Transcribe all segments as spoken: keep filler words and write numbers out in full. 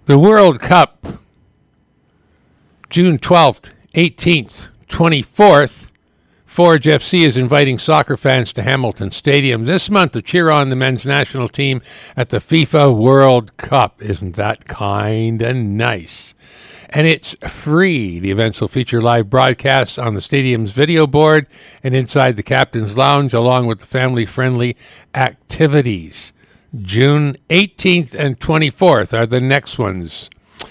The World Cup, June twelfth, eighteenth, twenty-fourth. Forge F C is inviting soccer fans to Hamilton Stadium this month to cheer on the men's national team at the FIFA World Cup. Isn't that kind of nice? And it's free. The events will feature live broadcasts on the stadium's video board and inside the captain's lounge, along with the family-friendly activities. June eighteenth and twenty-fourth are the next ones.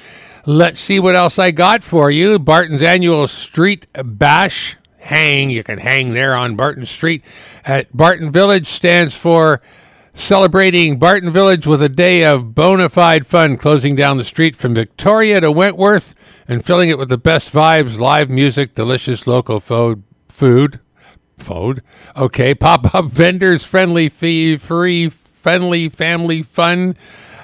Let's see what else I got for you. Barton's annual Street Bash Hang. You can hang there on Barton Street at Barton Village stands for celebrating Barton Village with a day of bona fide fun, closing down the street from Victoria to Wentworth and filling it with the best vibes, live music, delicious local fo- food. Food. Okay, pop-up vendors, friendly fee, free, friendly family fun,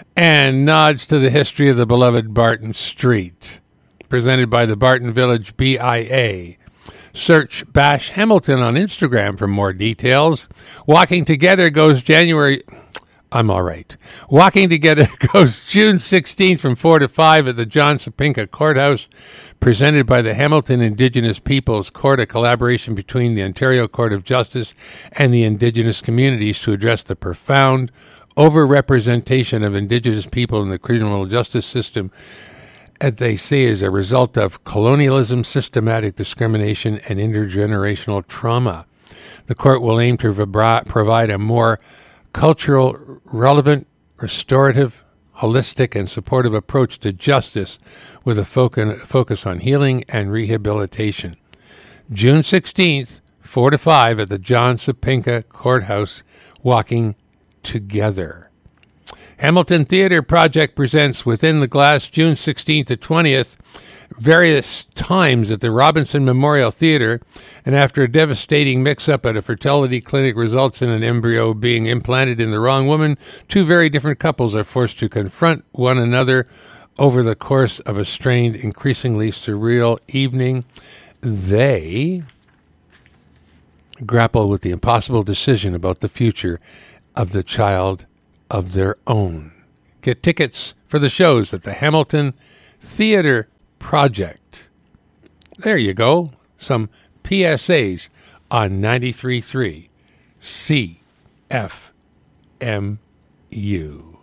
and nods to the history of the beloved Barton Street. Presented by the Barton Village B I A. Search Bash Hamilton on Instagram for more details. Walking Together goes January... I'm all right. Walking Together goes June sixteenth from four to five at the John Sapinka Courthouse, presented by the Hamilton Indigenous Peoples Court, a collaboration between the Ontario Court of Justice and the Indigenous communities to address the profound overrepresentation of Indigenous people in the criminal justice system, as they say, is a result of colonialism, systematic discrimination, and intergenerational trauma. The court will aim to vibra- provide a more cultural, relevant, restorative, holistic, and supportive approach to justice with a foc- focus on healing and rehabilitation. June sixteenth, four to five at the John Sapinka Courthouse, Walking Together. Hamilton Theatre Project presents Within the Glass, June sixteenth to twentieth, various times at the Robinson Memorial Theatre, and after a devastating mix-up at a fertility clinic results in an embryo being implanted in the wrong woman, two very different couples are forced to confront one another over the course of a strained, increasingly surreal evening. They grapple with the impossible decision about the future of the child of their own. Get tickets for the shows at the Hamilton Theatre Project. There you go. Some P S As on ninety-three point three C F M U.